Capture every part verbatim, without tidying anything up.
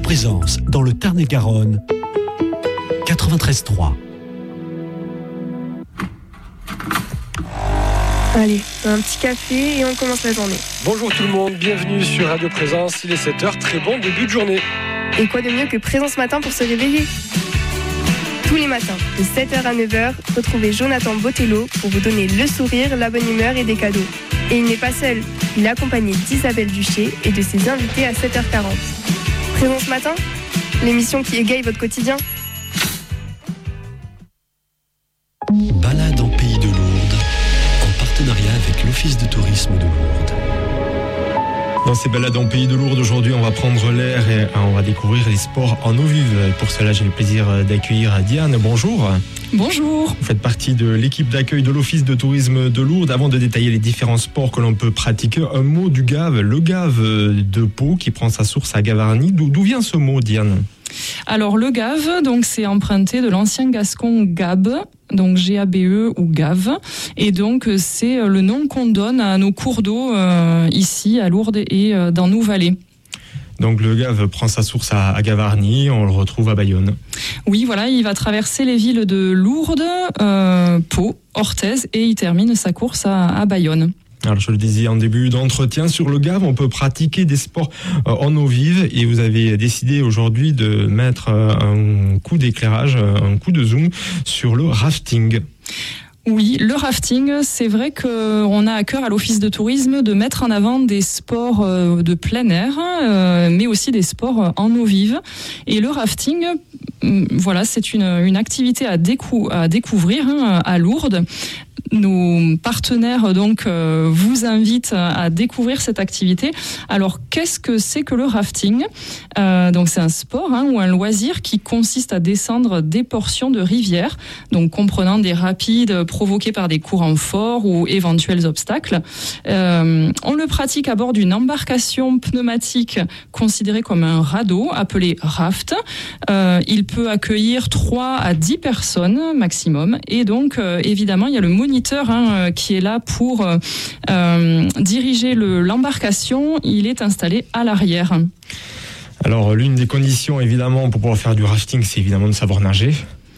Présence, dans le Tarn-et-Garonne, quatre-vingt-treize trois. Allez, un petit café et on commence la journée. Bonjour tout le monde, bienvenue sur Radio Présence, il est sept heures, très bon début de journée. Et quoi de mieux que Présence Matin pour se réveiller ? Tous les matins, de sept heures à neuf heures, retrouvez Jonathan Botello pour vous donner le sourire, la bonne humeur et des cadeaux. Et il n'est pas seul, il est accompagné d'Isabelle Duché et de ses invités à sept heures quarante. Présence Matin, l'émission qui égaye votre quotidien. Balade en Pays de Lourdes, en partenariat avec l'Office de tourisme de Lourdes. Dans ces balades en Pays de Lourdes, aujourd'hui, on va prendre l'air et on va découvrir les sports en eau vive. Pour cela, j'ai le plaisir d'accueillir Diane. Bonjour. Bonjour. Vous faites partie de l'équipe d'accueil de l'Office de tourisme de Lourdes. Avant de détailler les différents sports que l'on peut pratiquer, un mot du Gave, le Gave de Pau qui prend sa source à Gavarnie. D'où, d'où vient ce mot, Diane ? Alors le Gave, donc c'est emprunté de l'ancien gascon Gab, donc G A B E ou Gave, et donc c'est le nom qu'on donne à nos cours d'eau euh, ici à Lourdes et euh, dans nos vallées. Donc le Gave prend sa source à, à Gavarnie, on le retrouve à Bayonne. Oui, voilà, il va traverser les villes de Lourdes, euh, Pau, Orthez et il termine sa course à, à Bayonne. Alors je le disais en début d'entretien, sur le Gave, on peut pratiquer des sports en eau vive et vous avez décidé aujourd'hui de mettre un coup d'éclairage, un coup de zoom sur le rafting. Oui, le rafting, c'est vrai qu'on a à cœur à l'Office de tourisme de mettre en avant des sports de plein air, mais aussi des sports en eau vive. Et le rafting, voilà, c'est une, une activité à, décou- à découvrir hein, à Lourdes. Nos partenaires donc euh, vous invitent à découvrir cette activité. Alors qu'est-ce que c'est que le rafting ? euh, Donc c'est un sport hein, ou un loisir qui consiste à descendre des portions de rivière, donc comprenant des rapides provoqués par des courants forts ou éventuels obstacles. Euh, on le pratique à bord d'une embarcation pneumatique considérée comme un radeau appelé raft. Euh, il peut accueillir trois à dix personnes maximum et donc euh, évidemment il y a le moniteur Hein, qui est là pour euh, diriger le, l'embarcation. Il est installé à l'arrière. Alors, l'une des conditions, évidemment, pour pouvoir faire du rafting, c'est évidemment de savoir nager.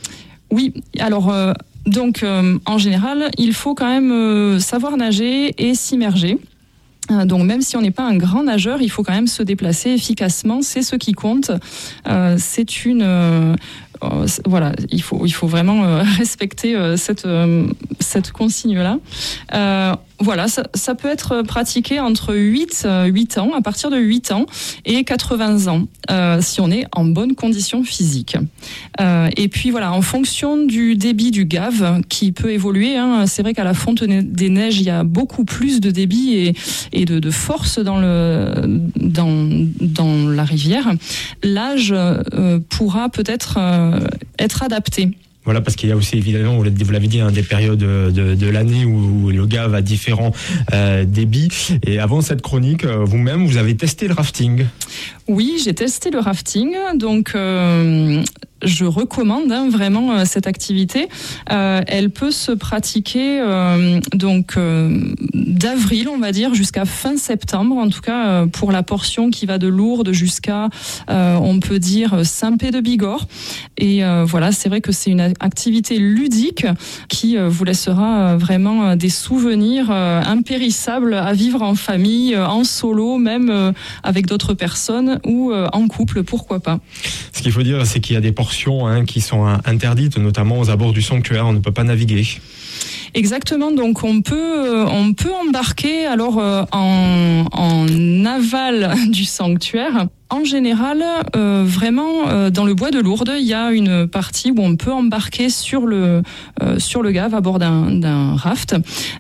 Oui, alors, euh, donc, euh, en général, il faut quand même euh, savoir nager et s'immerger. Donc même si on n'est pas un grand nageur, il faut quand même se déplacer efficacement, c'est ce qui compte. Euh, c'est une... Euh, euh, voilà, il faut, il faut vraiment euh, respecter euh, cette, euh, cette consigne-là. Euh, voilà, ça, ça peut être pratiqué entre huit, huit ans, à partir de huit ans et quatre-vingts ans, euh, si on est en bonne condition physique. Euh, et puis voilà, en fonction du débit du Gave, qui peut évoluer, hein, c'est vrai qu'à la fonte des neiges, il y a beaucoup plus de débit et, et de, de force dans, le, dans, dans la rivière. L'âge euh, pourra peut-être euh, être adapté. Voilà, parce qu'il y a aussi évidemment, vous l'avez dit, hein, des périodes de, de l'année où, où le Gave a différents euh, débits. Et avant cette chronique, vous-même, vous avez testé le rafting. Oui, j'ai testé le rafting. Donc, euh, je recommande hein, vraiment euh, cette activité. Euh, elle peut se pratiquer euh, donc euh, d'avril, on va dire, jusqu'à fin septembre. En tout cas, euh, pour la portion qui va de Lourdes jusqu'à, euh, on peut dire, Saint-Pé-de-Bigorre. Et euh, voilà, c'est vrai que c'est une activité ludique qui euh, vous laissera euh, vraiment des souvenirs euh, impérissables à vivre en famille, euh, en solo, même euh, avec d'autres personnes ou euh, en couple, pourquoi pas. Ce qu'il faut dire, c'est qu'il y a des portions hein, qui sont interdites, notamment aux abords du sanctuaire, on ne peut pas naviguer. Exactement, donc on peut on peut embarquer alors euh, en, en aval du sanctuaire. En général, euh, vraiment euh, dans le bois de Lourdes, il y a une partie où on peut embarquer sur le euh, sur le Gave à bord d'un, d'un raft.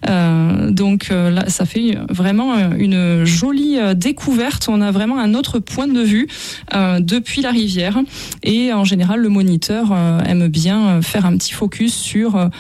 Euh, donc euh, là, ça fait vraiment une jolie euh, découverte. On a vraiment un autre point de vue euh, depuis la rivière. Et en général, le moniteur euh, aime bien faire un petit focus sur euh,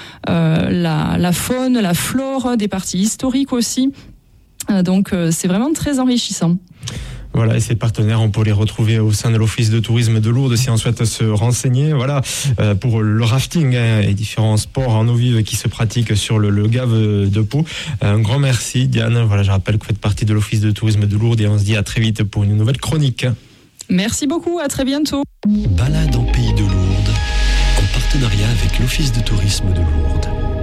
la, la faune, la flore, des parties historiques aussi. Euh, donc euh, c'est vraiment très enrichissant. Voilà, et ces partenaires, on peut les retrouver au sein de l'Office de tourisme de Lourdes si on souhaite se renseigner. Voilà, euh, pour le rafting hein, et différents sports en eau vive qui se pratiquent sur le, le Gave de Pau. Un grand merci, Diane. Voilà, je rappelle que vous faites partie de l'Office de tourisme de Lourdes et on se dit à très vite pour une nouvelle chronique. Merci beaucoup, à très bientôt. Balade en Pays de Lourdes, en partenariat avec l'Office de tourisme de Lourdes.